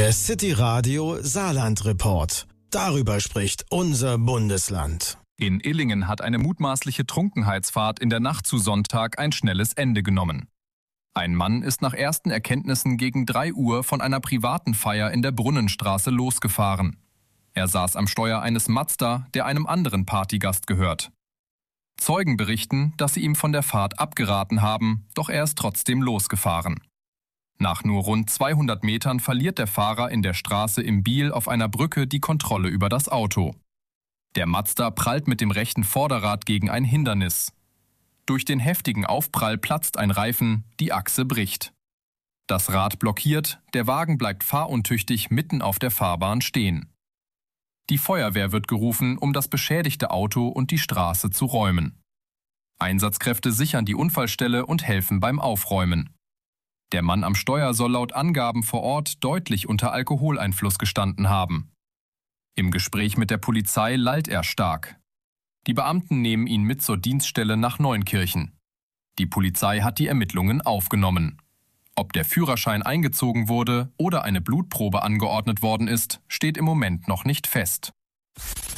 Der City Radio Saarland Report. Darüber spricht unser Bundesland. In Illingen hat eine mutmaßliche Trunkenheitsfahrt in der Nacht zu Sonntag ein schnelles Ende genommen. Ein Mann ist nach ersten Erkenntnissen gegen 3 Uhr von einer privaten Feier in der Brunnenstraße losgefahren. Er saß am Steuer eines Mazda, der einem anderen Partygast gehört. Zeugen berichten, dass sie ihm von der Fahrt abgeraten haben, doch er ist trotzdem losgefahren. Nach nur rund 200 Metern verliert der Fahrer in der Straße im Biel auf einer Brücke die Kontrolle über das Auto. Der Mazda prallt mit dem rechten Vorderrad gegen ein Hindernis. Durch den heftigen Aufprall platzt ein Reifen, die Achse bricht. Das Rad blockiert, der Wagen bleibt fahruntüchtig mitten auf der Fahrbahn stehen. Die Feuerwehr wird gerufen, um das beschädigte Auto und die Straße zu räumen. Einsatzkräfte sichern die Unfallstelle und helfen beim Aufräumen. Der Mann am Steuer soll laut Angaben vor Ort deutlich unter Alkoholeinfluss gestanden haben. Im Gespräch mit der Polizei lallt er stark. Die Beamten nehmen ihn mit zur Dienststelle nach Neunkirchen. Die Polizei hat die Ermittlungen aufgenommen. Ob der Führerschein eingezogen wurde oder eine Blutprobe angeordnet worden ist, steht im Moment noch nicht fest.